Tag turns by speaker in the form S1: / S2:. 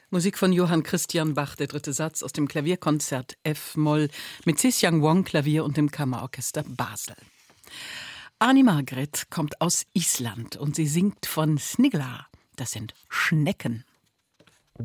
S1: Musik von Johann Christian Bach, der dritte Satz aus dem Klavierkonzert F-Moll mit Cis-Young Wong Klavier und dem Kammerorchester Basel. Arni Margret kommt aus Island und sie singt von Snigla. Das sind Schnecken.